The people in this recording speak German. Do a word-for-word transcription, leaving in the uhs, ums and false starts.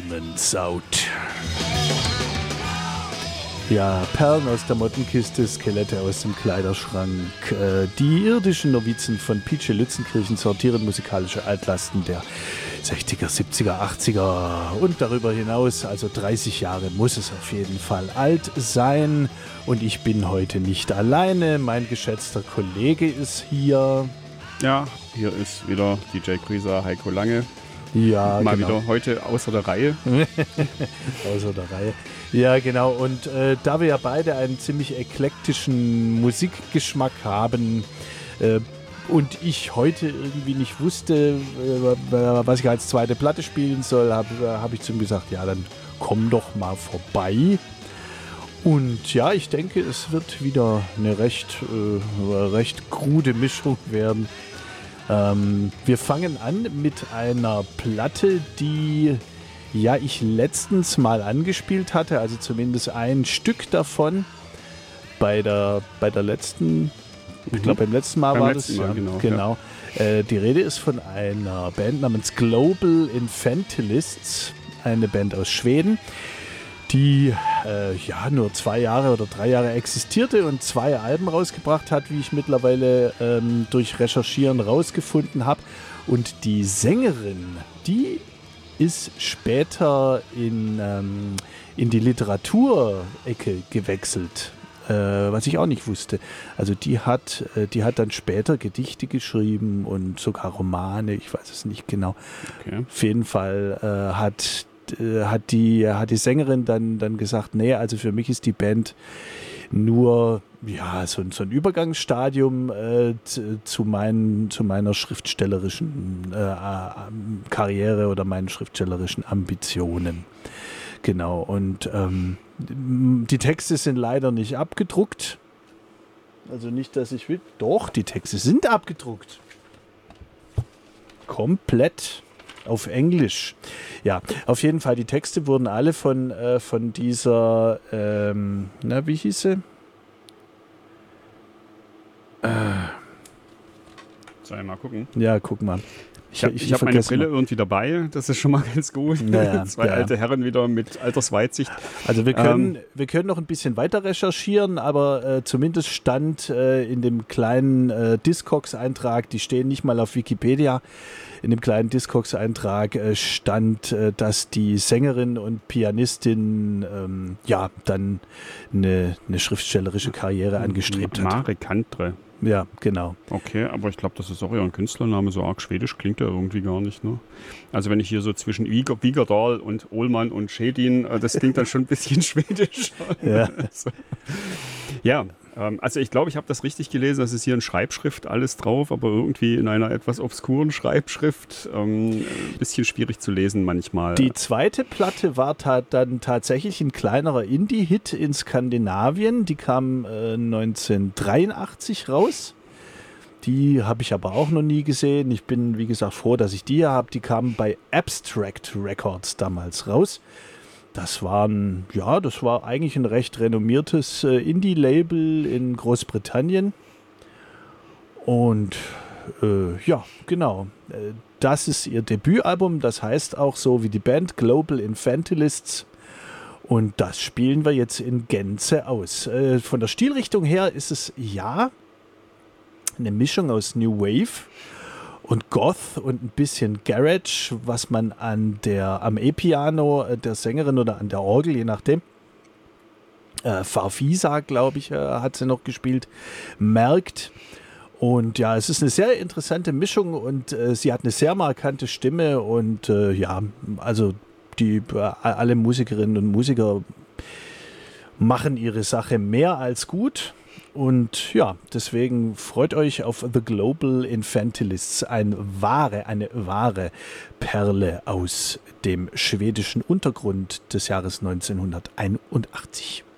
Diamonds Out. Ja, Perlen aus der Mottenkiste, Skelette aus dem Kleiderschrank. Äh, die irdischen Novizen von P J Lützenkirchen sortieren musikalische Altlasten der sechziger, siebziger, achtziger und darüber hinaus, also dreißig Jahre muss es auf jeden Fall alt sein. Und ich bin heute nicht alleine, mein geschätzter Kollege ist hier. Ja, hier ist wieder D J Grieser, Heiko Lange. Ja, Mal genau. wieder heute außer der Reihe. Außer der Reihe. Ja, genau. Und äh, da wir ja beide einen ziemlich eklektischen Musikgeschmack haben äh, und ich heute irgendwie nicht wusste, äh, was ich als zweite Platte spielen soll, habe hab ich zu ihm gesagt, ja, dann komm doch mal vorbei. Und ja, ich denke, es wird wieder eine recht, äh, recht krude Mischung werden. Ähm, wir fangen an mit einer Platte, die ja ich letztens mal angespielt hatte, also zumindest ein Stück davon bei der, bei der letzten, ich glaube beim letzten Mal beim war letzten das, Mal, ja, genau. genau. Ja. Äh, die Rede ist von einer Band namens Global Infantilists, eine Band aus Schweden, die äh, ja nur zwei Jahre oder drei Jahre existierte und zwei Alben rausgebracht hat, wie ich mittlerweile ähm, durch Recherchieren rausgefunden habe. Und die Sängerin, die ist später in, ähm, in die Literaturecke gewechselt, äh, was ich auch nicht wusste. Also die hat, äh, die hat dann später Gedichte geschrieben und sogar Romane, ich weiß es nicht genau. Okay. Auf jeden Fall äh, hat hat die, hat die Sängerin dann, dann gesagt, nee, also für mich ist die Band nur ja, so, so ein Übergangsstadium äh, zu, zu, mein, zu meiner schriftstellerischen äh, Karriere oder meinen schriftstellerischen Ambitionen. Genau, und ähm, die Texte sind leider nicht abgedruckt. Also nicht, dass ich will. Doch, die Texte sind abgedruckt. Komplett. Auf Englisch. Ja, auf jeden Fall, die Texte wurden alle von, äh, von dieser, ähm, na, wie hieß sie? Äh, Soll ich mal gucken? ja, guck mal. Ich habe ich, ich hab meine Brille mal. irgendwie dabei, das ist schon mal ganz gut. Naja, Zwei ja. alte Herren wieder mit Altersweitsicht. Also wir können, ähm, wir können noch ein bisschen weiter recherchieren, aber äh, zumindest stand äh, in dem kleinen äh, Discogs-Eintrag, die stehen nicht mal auf Wikipedia, in dem kleinen Discogs-Eintrag äh, stand, äh, dass die Sängerin und Pianistin ähm, ja dann eine, eine schriftstellerische Karriere angestrebt hat. Mare Kantre. Ja, genau. Okay, aber ich glaube, das ist auch eher ein Künstlername, so arg schwedisch klingt der irgendwie gar nicht. Ne? Also wenn ich hier so zwischen Wieger, Wiegerdal und Ohlmann und Schedin, das klingt dann schon ein bisschen schwedisch. Ja, also, ja ähm, also ich glaube, ich habe das richtig gelesen, das ist hier in Schreibschrift alles drauf, aber irgendwie in einer etwas obskuren Schreibschrift, ähm, ein bisschen schwierig zu lesen manchmal. Die zweite Platte war ta- dann tatsächlich ein kleinerer Indie-Hit in Skandinavien, die kam äh, neunzehnhundertdreiundachtzig raus. Die habe ich aber auch noch nie gesehen. Ich bin, wie gesagt, froh, dass ich die hier habe. Die kamen bei Abstract Records damals raus. Das waren, ja, das war eigentlich ein recht renommiertes äh, Indie-Label in Großbritannien. Und äh, ja, genau. Äh, das ist ihr Debütalbum. Das heißt auch so wie die Band Global Infantilists. Und das spielen wir jetzt in Gänze aus. Äh, von der Stilrichtung her ist es, ja, eine Mischung aus New Wave und Goth und ein bisschen Garage, was man an der, am E-Piano der Sängerin oder an der Orgel, je nachdem, äh, Farfisa, glaube ich, äh, hat sie noch gespielt, merkt. Und ja, es ist eine sehr interessante Mischung und äh, sie hat eine sehr markante Stimme und äh, ja, also die äh, alle Musikerinnen und Musiker machen ihre Sache mehr als gut. Und ja, deswegen freut euch auf The Global Infantilists, ein wahre, eine wahre Perle aus dem schwedischen Untergrund des Jahres neunzehnhunderteinundachtzig.